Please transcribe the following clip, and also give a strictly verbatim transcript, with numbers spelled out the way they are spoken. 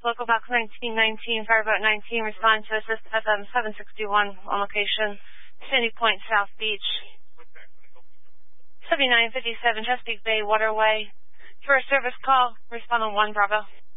Local box nineteen nineteen, Fireboat nineteen, respond to assist F M seven sixty-one on location, Sandy Point, South Beach. seventy-nine fifty-seven, Chesapeake Bay Waterway. For a service call, respond on one Bravo.